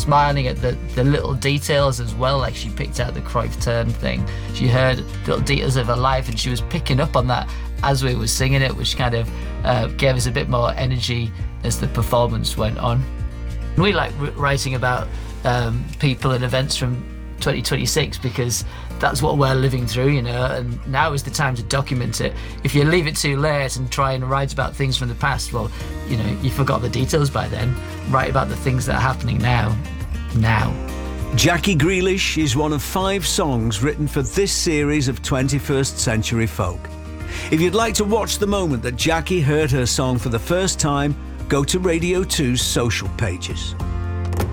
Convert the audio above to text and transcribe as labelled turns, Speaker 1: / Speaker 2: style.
Speaker 1: smiling at the little details as well. Like she picked out the Cruyff turn thing. She heard little details of her life, and she was picking up on that as we were singing it, which kind of gave us a bit more energy as the performance went on. We like writing about people and events from 2026 because that's what we're living through, you know, and now is the time to document it. If you leave it too late and try and write about things from the past, well, you know, you forgot the details by then. Write about the things that are happening now.
Speaker 2: Jackie Grealish is one of 5 songs written for this series of 21st Century Folk. If you'd like to watch the moment that Jackie heard her song for the first time, go to Radio 2's social pages.